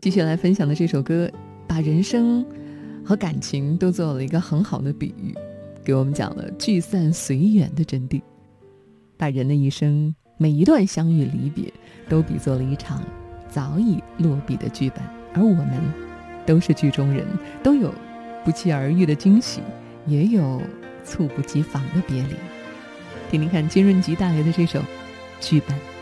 接下来分享的这首歌，把人生和感情都做了一个很好的比喻，给我们讲了聚散随缘的真谛，把人的一生每一段相遇离别都比作了一场早已落笔的剧本，而我们都是剧中人，都有不期而遇的惊喜，也有猝不及防的别离。听听看金润吉带来的这首剧本。